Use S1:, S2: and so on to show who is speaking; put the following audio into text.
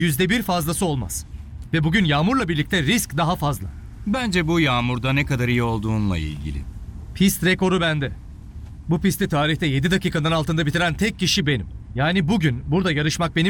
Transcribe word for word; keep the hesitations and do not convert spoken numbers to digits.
S1: yüzde bir fazlası olmaz. Ve bugün yağmurla birlikte risk daha fazla.
S2: Bence bu yağmurda ne kadar iyi olduğunla ilgili.
S1: Pist rekoru bende. Bu pisti tarihte yedi dakikanın altında bitiren tek kişi benim. Yani bugün burada yarışmak benim